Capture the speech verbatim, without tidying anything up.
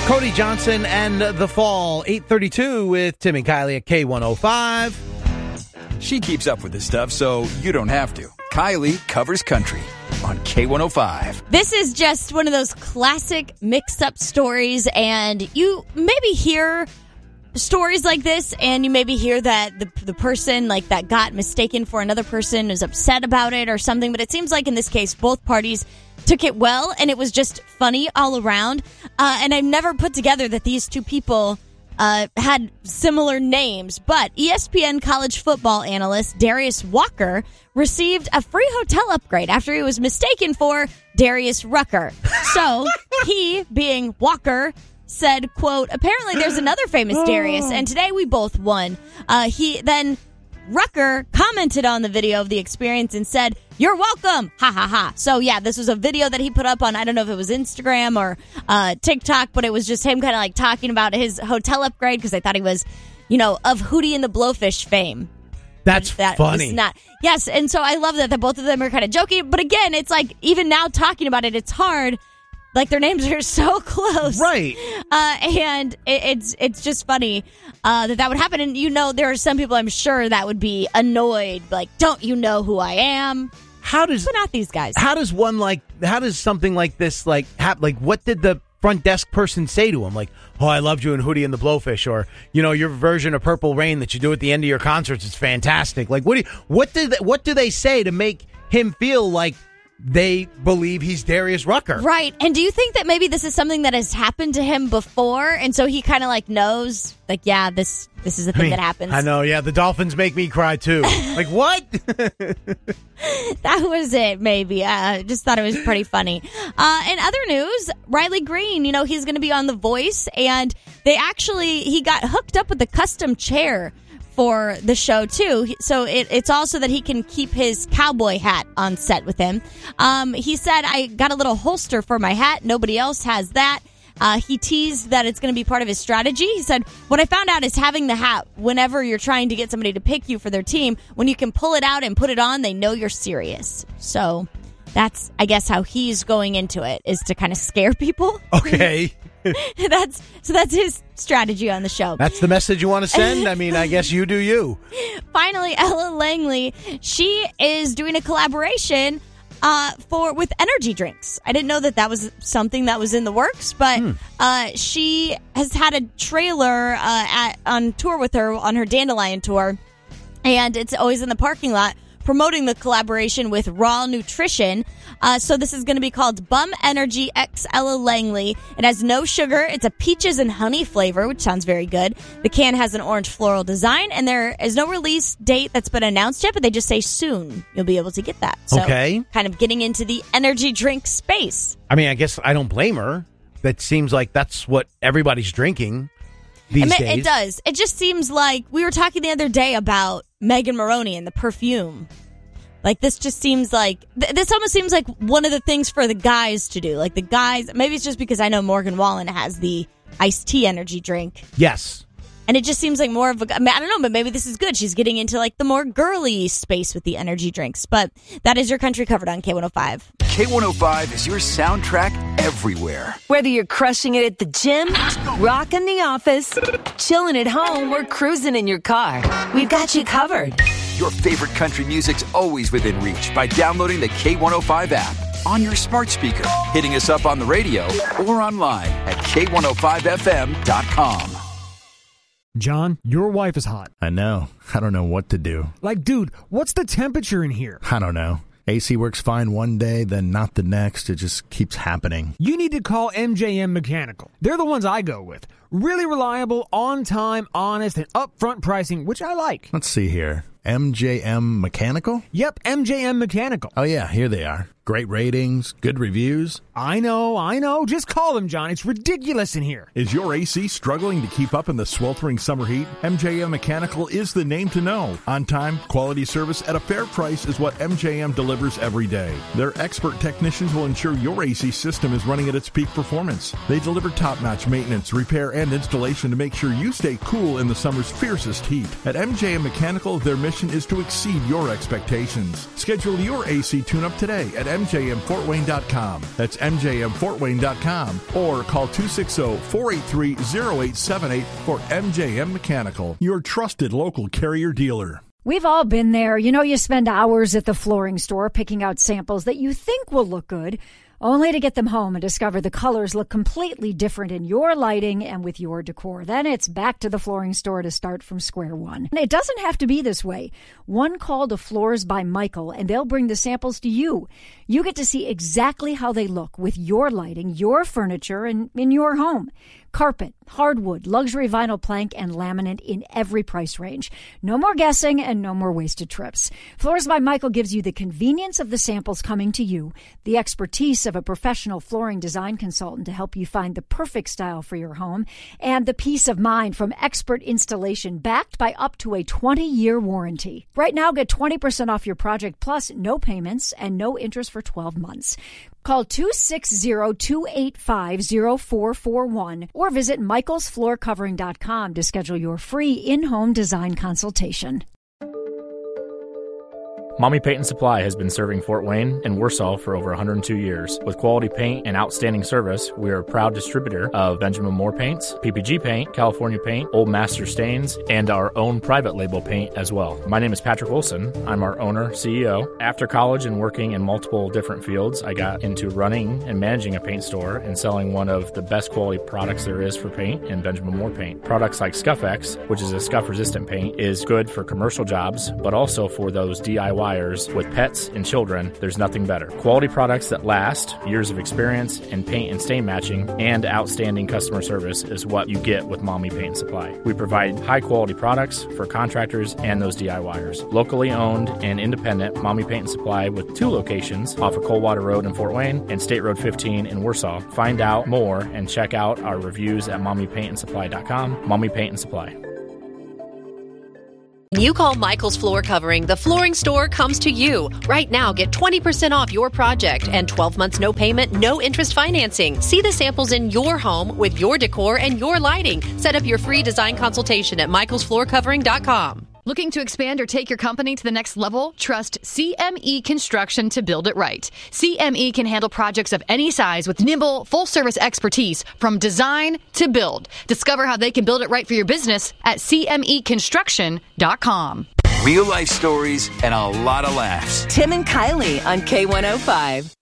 Cody Johnson and The Fall, eight thirty-two with Tim and Kylie at K one oh five. She keeps up with this stuff, so you don't have to. Kylie covers country on K one oh five. This is just one of those classic mixed-up stories, and you maybe hear stories like this, and you maybe hear that the the person like that got mistaken for another person is upset about it or something, but it seems like in this case, both parties took it well, and it was just funny all around. Uh, and I've never put together that these two people uh, had similar names, but E S P N college football analyst Darius Walker received a free hotel upgrade after he was mistaken for Darius Rucker. So he, being Walker, said, quote, apparently there's another famous Darius, and today we both won. Uh, he then, Rucker commented on the video of the experience and said, you're welcome, ha ha ha. So yeah, this was a video that he put up on, I don't know if it was Instagram or uh, TikTok, but it was just him kind of like talking about his hotel upgrade because they thought he was, you know, of Hootie and the Blowfish fame. That's that funny. Not, yes, and so I love that, that both of them are kind of joking, but again, it's like, even now talking about it, it's hard. Like, their names are so close. Right. Uh, and it, it's it's just funny uh, that that would happen. And, you know, there are some people I'm sure that would be annoyed. Like, don't you know who I am? How does... But not these guys. How does one, like... How does something like this, like... Hap- like, what did the front desk person say to him? Like, oh, I loved you in Hootie and the Blowfish. Or, you know, your version of Purple Rain that you do at the end of your concerts is fantastic. Like, what do, you, what, did they, what do they say to make him feel like they believe he's Darius Rucker? Right. And do you think that maybe this is something that has happened to him before? And so he kind of like knows, like, yeah, this this is a thing I mean, that happens. I know, yeah. The Dolphins make me cry, too. Like, what? That was it, maybe. I uh, just thought it was pretty funny. Uh, in other news, Riley Green, you know, he's going to be on The Voice. And they actually, he got hooked up with a custom chair for the show, too. So it, it's also that he can keep his cowboy hat on set with him. Um, he said, I got a little holster for my hat. Nobody else has that. Uh, he teased that it's going to be part of his strategy. He said, what I found out is having the hat whenever you're trying to get somebody to pick you for their team, when you can pull it out and put it on, they know you're serious. So that's, I guess, how he's going into it, is to kind of scare people. Okay. that's so that's his strategy on the show. That's the message you want to send? I mean, I guess you do you. Finally, Ella Langley, she is doing a collaboration uh, for with energy drinks. I didn't know that that was something that was in the works, but hmm. uh, she has had a trailer uh, at, on tour with her on her Dandelion tour, and it's always in the parking lot promoting the collaboration with Raw Nutrition. Uh, so this is going to be called Bum Energy X Ella Langley. It has no sugar. It's a peaches and honey flavor, which sounds very good. The can has an orange floral design, and there is no release date that's been announced yet, but they just say soon you'll be able to get that. So okay. Kind of getting into the energy drink space. I mean, I guess I don't blame her. That seems like that's what everybody's drinking these I mean, days. It does. It just seems like we were talking the other day about Megan Maroney and the perfume. Like, this just seems like, th- this almost seems like one of the things for the guys to do. Like, the guys, maybe it's just because I know Morgan Wallen has the iced tea energy drink. Yes. And it just seems like more of a, I mean, I don't know, but maybe this is good. She's getting into, like, the more girly space with the energy drinks. But that is your country covered on K one oh five. K one oh five is your soundtrack everywhere. Whether you're crushing it at the gym, rocking the office, chilling at home, or cruising in your car, we've got you covered. Your favorite country music's always within reach by downloading the K one oh five app on your smart speaker, hitting us up on the radio, or online at K one oh five F M dot com. John, your wife is hot. I know. I don't know what to do. Like, dude, what's the temperature in here? I don't know. A C works fine one day, then not the next. It just keeps happening. You need to call M J M Mechanical. They're the ones I go with. Really reliable, on time, honest, and upfront pricing, which I like. Let's see here. M J M Mechanical? Yep, M J M Mechanical. Oh, yeah, here they are. Great ratings, good reviews. I know, I know. Just call them, John. It's ridiculous in here. Is your A C struggling to keep up in the sweltering summer heat? M J M Mechanical is the name to know. On time, quality service at a fair price is what M J M delivers every day. Their expert technicians will ensure your A C system is running at its peak performance. They deliver top-notch maintenance, repair, and installation to make sure you stay cool in the summer's fiercest heat. At M J M Mechanical, their mission is to exceed your expectations. Schedule your A C tune-up today at m j m fort wayne dot com. That's m j m fort wayne dot com. Or call two six zero, four eight three, zero eight seven eight for M J M Mechanical, your trusted local Carrier dealer. We've all been there. You know, you spend hours at the flooring store picking out samples that you think will look good, only to get them home and discover the colors look completely different in your lighting and with your decor. Then it's back to the flooring store to start from square one. And it doesn't have to be this way. One call to Floors by Michael, and they'll bring the samples to you. You get to see exactly how they look with your lighting, your furniture, and in your home. Carpet, hardwood, luxury vinyl plank, and laminate in every price range. No more guessing and no more wasted trips. Floors by Michael gives you the convenience of the samples coming to you, the expertise of a professional flooring design consultant to help you find the perfect style for your home, and the peace of mind from expert installation backed by up to a twenty-year warranty. Right now, get twenty percent off your project plus no payments and no interest for twelve months. Call two six zero, two eight five, zero four four one or visit michaels floor covering dot com to schedule your free in-home design consultation. Mommy Paint and Supply has been serving Fort Wayne and Warsaw for over one hundred two years. With quality paint and outstanding service, we are a proud distributor of Benjamin Moore Paints, P P G Paint, California Paint, Old Master Stains, and our own private label paint as well. My name is Patrick Wilson. I'm our owner, C E O. After college and working in multiple different fields, I got into running and managing a paint store and selling one of the best quality products there is for paint in Benjamin Moore Paint. Products like Scuff-X, which is a scuff-resistant paint, is good for commercial jobs, but also for those D I Y with pets and children. There's nothing better. Quality products that last, years of experience in paint and stain matching, and outstanding customer service is what you get with Mommy Paint and Supply. We provide high quality products for contractors and those DIYers. Locally owned and independent, Mommy Paint and Supply with two locations off of Coldwater Road in Fort Wayne and State Road fifteen in Warsaw. Find out more and check out our reviews at mommy paint and supply dot com. Mommy Paint and Supply. You call Michael's Floor Covering, the flooring store comes to you. Right now, get twenty percent off your project and twelve months no payment, no interest financing. See the samples in your home with your decor and your lighting. Set up your free design consultation at michaels floor covering dot com. Looking to expand or take your company to the next level? Trust C M E Construction to build it right. C M E can handle projects of any size with nimble, full-service expertise from design to build. Discover how they can build it right for your business at c m e construction dot com. Real life stories and a lot of laughs. Tim and Kylie on K one oh five.